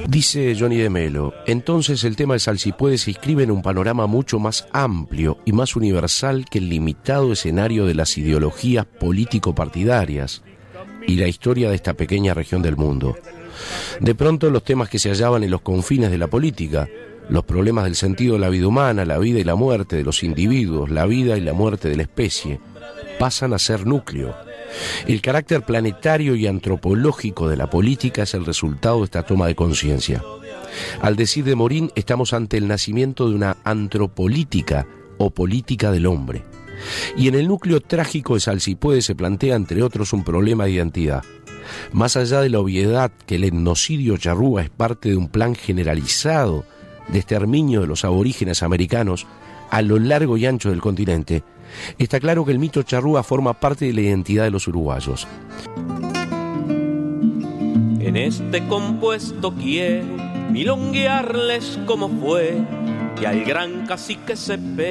Dice Johnny de Melo, entonces el tema del Salsipuede se inscribe en un panorama mucho más amplio y más universal que el limitado escenario de las ideologías político-partidarias y la historia de esta pequeña región del mundo. De pronto los temas que se hallaban en los confines de la política, los problemas del sentido de la vida humana, la vida y la muerte de los individuos, la vida y la muerte de la especie, pasan a ser núcleo. El carácter planetario y antropológico de la política es el resultado de esta toma de conciencia. Al decir de Morín, estamos ante el nacimiento de una antropolítica o política del hombre. Y en el núcleo trágico de Salsipuede se plantea, entre otros, un problema de identidad. Más allá de la obviedad que el etnocidio charrúa es parte de un plan generalizado de exterminio de los aborígenes americanos a lo largo y ancho del continente, está claro que el mito charrúa forma parte de la identidad de los uruguayos. En este compuesto quiero milonguearles como fue que al gran cacique se